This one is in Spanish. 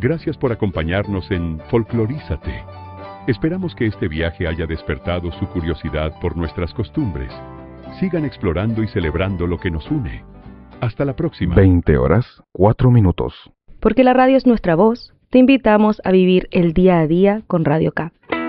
Gracias por acompañarnos en Folclorízate. Esperamos que este viaje haya despertado su curiosidad por nuestras costumbres. Sigan explorando y celebrando lo que nos une. Hasta la próxima. 20:04. Porque la radio es nuestra voz, te invitamos a vivir el día a día con Radio CAP.